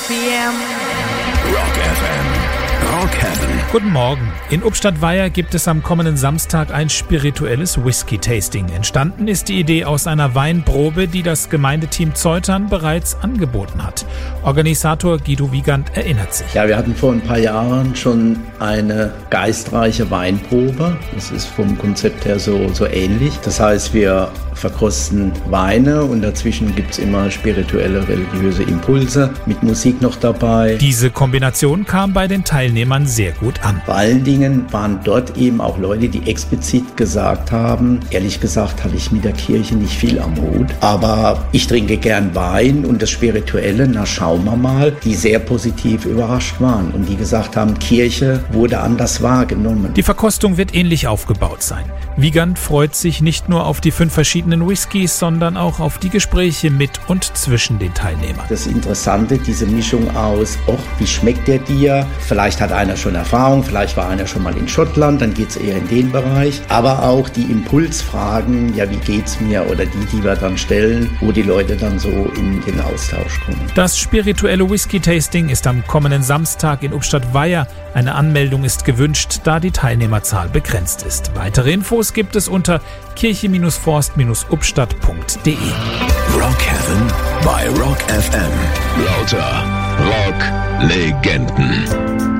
p.m. Rock FM. Rock Heaven. Guten Morgen. In Ubstadt-Weiher gibt es am kommenden Samstag ein spirituelles Whisky-Tasting. Entstanden ist die Idee aus einer Weinprobe, die das Gemeindeteam Zeutern bereits angeboten hat. Organisator Guido Wiegand erinnert sich. Ja, wir hatten vor ein paar Jahren schon eine geistreiche Weinprobe. Das ist vom Konzept her so ähnlich. Das heißt, wir verkosten Weine und dazwischen gibt es immer spirituelle, religiöse Impulse mit Musik noch dabei. Diese Kombination kam bei den Teilnehmern sehr gut an. Vor allen Dingen waren dort eben auch Leute, die explizit gesagt haben, ehrlich gesagt habe ich mit der Kirche nicht viel am Hut, aber ich trinke gern Wein und das Spirituelle, na schauen wir mal, die sehr positiv überrascht waren und die gesagt haben, Kirche wurde anders wahrgenommen. Die Verkostung wird ähnlich aufgebaut sein. Wiegand freut sich nicht nur auf die 5 verschiedenen Whiskys, sondern auch auf die Gespräche mit und zwischen den Teilnehmern. Das Interessante, diese Mischung aus, wie schmeckt der dir? Vielleicht hat einer schon Erfahrung, vielleicht war einer schon mal in Schottland, dann geht es eher in den Bereich. Aber auch die Impulsfragen, ja wie geht's mir? Oder die wir dann stellen, wo die Leute dann so in den Austausch kommen. Das spirituelle Whisky-Tasting ist am kommenden Samstag in Ubstadt-Weiher. Eine Anmeldung ist gewünscht, da die Teilnehmerzahl begrenzt ist. Weitere Infos gibt es unter kirche-forst-ubstadt.de. Rock Heaven bei Rock FM. Lauter Rock-Legenden.